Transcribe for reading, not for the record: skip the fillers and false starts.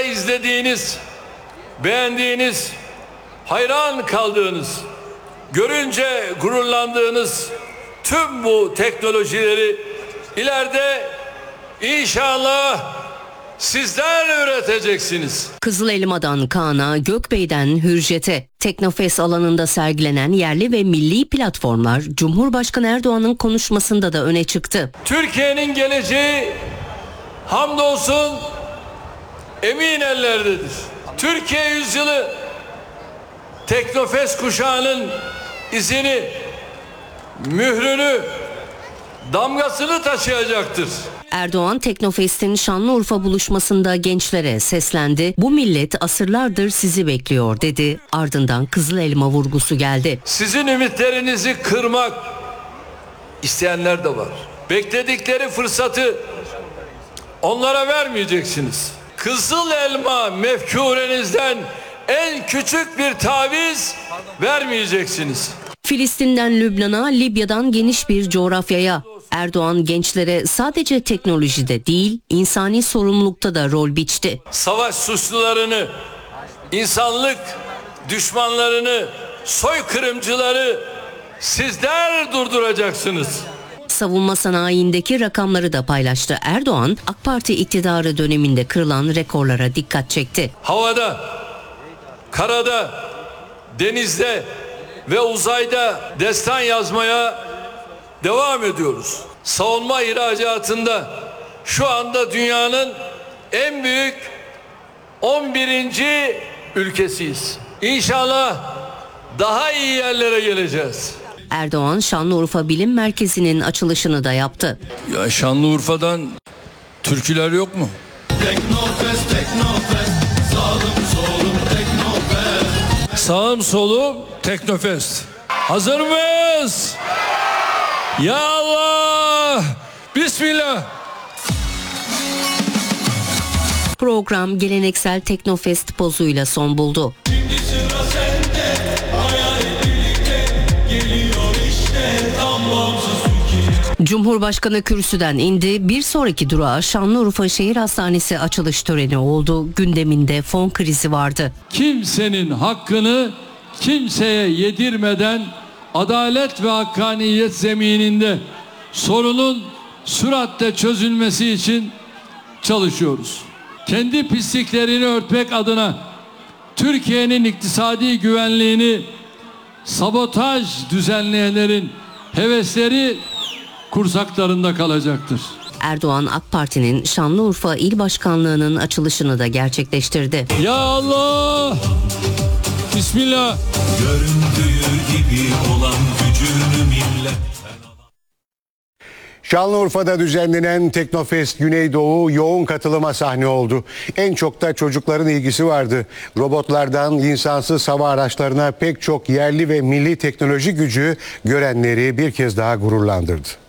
izlediğiniz, beğendiğiniz, hayran kaldığınız, görünce gururlandığınız tüm bu teknolojileri ileride inşallah sizler üreteceksiniz. Kızıl Elma'dan Kaan'a, Gökbey'den Hürjet'e, Teknofest alanında sergilenen yerli ve milli platformlar Cumhurbaşkanı Erdoğan'ın konuşmasında da öne çıktı. Türkiye'nin geleceği hamdolsun emin ellerdedir. Türkiye yüzyılı Teknofest kuşağının izini, mührünü, damgasını taşıyacaktır. Erdoğan Teknofest'in Şanlıurfa buluşmasında gençlere seslendi. Bu millet asırlardır sizi bekliyor dedi. Ardından Kızıl Elma vurgusu geldi. Sizin ümitlerinizi kırmak isteyenler de var. Bekledikleri fırsatı onlara vermeyeceksiniz. Kızıl Elma mefkurenizden en küçük bir taviz vermeyeceksiniz. Filistin'den Lübnan'a, Libya'dan geniş bir coğrafyaya. Erdoğan gençlere sadece teknolojide değil, insani sorumlulukta da rol biçti. Savaş suçlularını, insanlık düşmanlarını, soykırımcıları sizler durduracaksınız. Savunma sanayindeki rakamları da paylaştı. Erdoğan, AK Parti iktidarı döneminde kırılan rekorlara dikkat çekti. Havada, karada, denizde ve uzayda destan yazmaya devam ediyoruz. Savunma ihracatında şu anda dünyanın en büyük 11. ülkesiyiz. İnşallah daha iyi yerlere geleceğiz. Erdoğan, Şanlıurfa Bilim Merkezi'nin açılışını da yaptı. Ya Şanlıurfa'dan türküler yok mu? Teknofest, Teknofest, sağım solum Teknofest. Sağım solum Teknofest. Hazır mıyız? Ya Allah! Bismillah! Program geleneksel Teknofest pozuyla son buldu. Şimdi sıra sende, hayal birlikte geliyor işte tam bağımsız Türkiye. Cumhurbaşkanı kürsüden indi. Bir sonraki durağı Şanlıurfa Şehir Hastanesi açılış töreni oldu. Gündeminde fon krizi vardı. Kimsenin hakkını kimseye yedirmeden adalet ve hakkaniyet zemininde sorunun süratle çözülmesi için çalışıyoruz. Kendi pisliklerini örtmek adına Türkiye'nin iktisadi güvenliğini sabotaj düzenleyenlerin hevesleri kursaklarında kalacaktır. Erdoğan AK Parti'nin Şanlıurfa İl Başkanlığı'nın açılışını da gerçekleştirdi. Ya Allah! Bismillah! Göründüğü gibi olan gücünü millet. Şanlıurfa'da düzenlenen Teknofest Güneydoğu yoğun katılıma sahne oldu. En çok da çocukların ilgisi vardı. Robotlardan insansız hava araçlarına pek çok yerli ve milli teknoloji gücü görenleri bir kez daha gururlandırdı.